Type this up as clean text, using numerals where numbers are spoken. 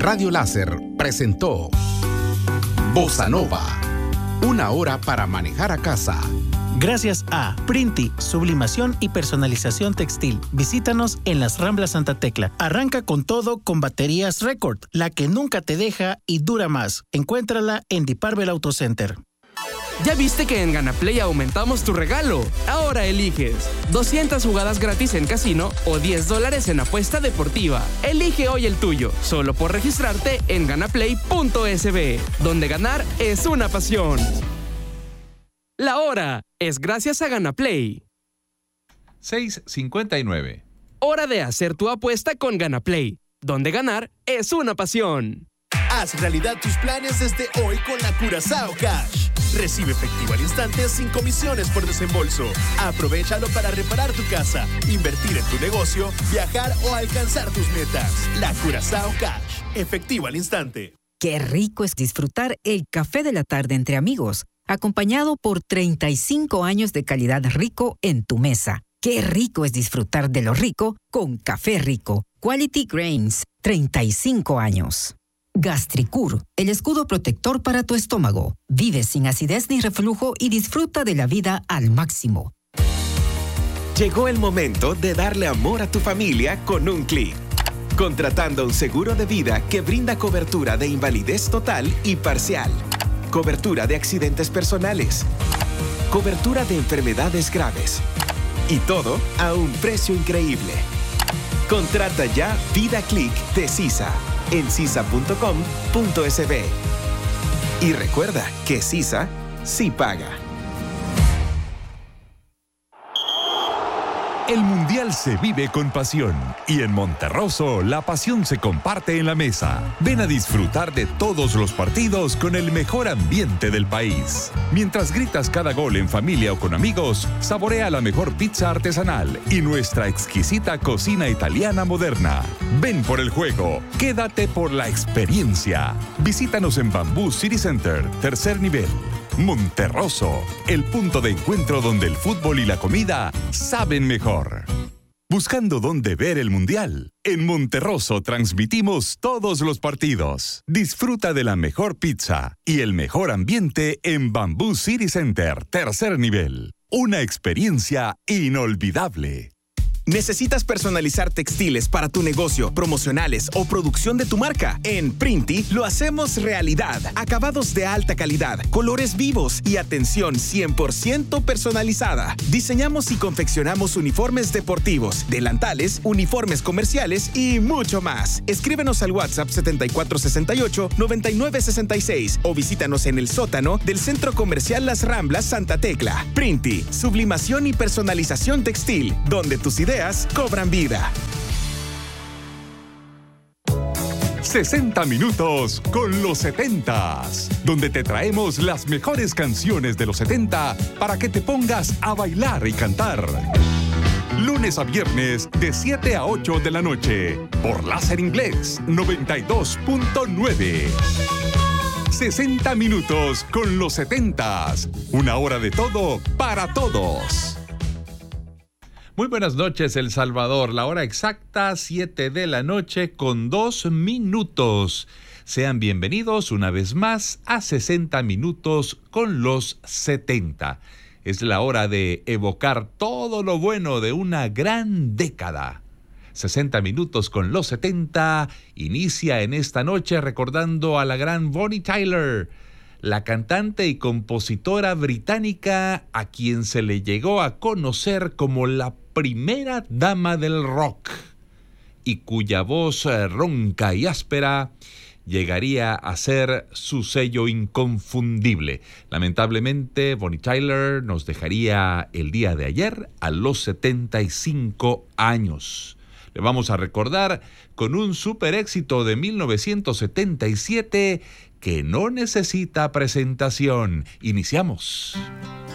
Radio Láser presentó Bossa Nova, una hora para manejar a casa. Gracias a Printi, sublimación y personalización textil. Visítanos en las Ramblas Santa Tecla. Arranca con todo con baterías Record, la que nunca te deja y dura más. Encuéntrala en Diparvel Auto Center. ¿Ya viste que en Ganaplay aumentamos tu regalo? Ahora eliges 200 jugadas gratis en casino o $10 en apuesta deportiva. Elige hoy el tuyo, solo por registrarte en ganaplay.sb, donde ganar es una pasión. La hora es gracias a Ganaplay. 6:59. Hora de hacer tu apuesta con Ganaplay, donde ganar es una pasión. Haz realidad tus planes desde hoy con la Curazao Cash. Recibe efectivo al instante sin comisiones por desembolso. Aprovéchalo para reparar tu casa, invertir en tu negocio, viajar o alcanzar tus metas. La Curazao Cash. Efectivo al instante. Qué rico es disfrutar el café de la tarde entre amigos, acompañado por 35 años de calidad rico en tu mesa. Qué rico es disfrutar de lo rico con Café Rico. Quality Grains, 35 años. Gastricur, el escudo protector para tu estómago. Vive sin acidez ni reflujo y disfruta de la vida al máximo. Llegó el momento de darle amor a tu familia con un clic. Contratando un seguro de vida que brinda cobertura de invalidez total y parcial, cobertura de accidentes personales, cobertura de enfermedades graves y todo a un precio increíble. Contrata ya Vida Click de CISA en cisa.com.sb. Y recuerda que CISA sí paga. El Mundial se vive con pasión y en Monterroso la pasión se comparte en la mesa. Ven a disfrutar de todos los partidos con el mejor ambiente del país. Mientras gritas cada gol en familia o con amigos, saborea la mejor pizza artesanal y nuestra exquisita cocina italiana moderna. Ven por el juego, quédate por la experiencia. Visítanos en Bamboo City Center, tercer nivel. Monterroso, el punto de encuentro donde el fútbol y la comida saben mejor. Buscando dónde ver el Mundial. En Monterroso transmitimos todos los partidos. Disfruta de la mejor pizza y el mejor ambiente en Bamboo City Center, tercer nivel. Una experiencia inolvidable. ¿Necesitas personalizar textiles para tu negocio, promocionales o producción de tu marca? En Printi lo hacemos realidad. Acabados de alta calidad, colores vivos y atención 100% personalizada. Diseñamos y confeccionamos uniformes deportivos, delantales, uniformes comerciales y mucho más. Escríbenos al WhatsApp 7468-9966 o visítanos en el sótano del Centro Comercial Las Ramblas Santa Tecla. Printi, sublimación y personalización textil, donde tus ideas cobran vida. 60 minutos con los 70s, donde te traemos las mejores canciones de los 70 para que te pongas a bailar y cantar. Lunes a viernes de 7 a 8 de la noche por Láser Inglés 92.9. 60 minutos con los 70s, una hora de todo para todos. Muy buenas noches, El Salvador. La hora exacta, 7 de la noche con 2 minutos. Sean bienvenidos una vez más a 60 minutos con los 70. Es la hora de evocar todo lo bueno de una gran década. 60 minutos con los 70 inicia en esta noche recordando a la gran Bonnie Tyler, la cantante y compositora británica a quien se le llegó a conocer como la primera dama del rock y cuya voz ronca y áspera llegaría a ser su sello inconfundible. Lamentablemente, Bonnie Tyler nos dejaría el día de ayer a los 75 años. Le vamos a recordar con un super éxito de 1977 que no necesita presentación. Iniciamos.